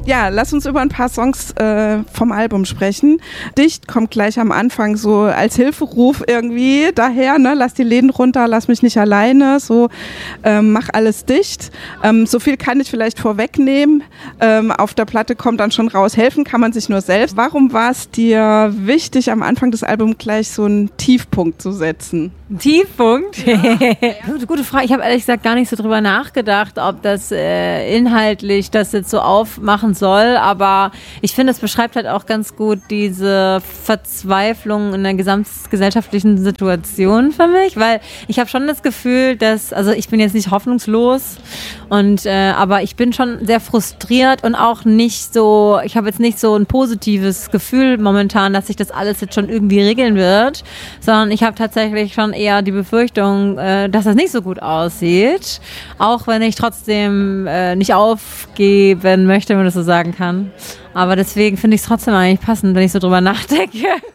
Ja, lass uns über ein paar Songs vom Album sprechen. Dicht kommt gleich am Anfang so als Hilferuf irgendwie daher, ne? Lass die Läden runter, lass mich nicht alleine, so mach alles dicht. So viel kann ich vielleicht vorwegnehmen. Auf der Platte kommt dann schon raus, helfen kann man sich nur selbst. Warum war es dir wichtig, am Anfang des Albums gleich so einen Tiefpunkt zu setzen? Tiefpunkt? Ja. Gute Frage. Ich habe ehrlich gesagt gar nicht so drüber nachgedacht, ob das inhaltlich das jetzt so aufmachen soll, aber ich finde, es beschreibt halt auch ganz gut diese Verzweiflung in der gesamtgesellschaftlichen Situation für mich, weil ich habe schon das Gefühl, dass, also ich bin jetzt nicht hoffnungslos aber ich bin schon sehr frustriert und auch nicht so, ich habe jetzt nicht so ein positives Gefühl momentan, dass sich das alles jetzt schon irgendwie regeln wird, sondern ich habe tatsächlich schon eher die Befürchtung, dass das nicht so gut aussieht, auch wenn ich trotzdem nicht aufgeben möchte, wenn man das so sagen kann. Aber deswegen finde ich es trotzdem eigentlich passend, wenn ich so drüber nachdenke.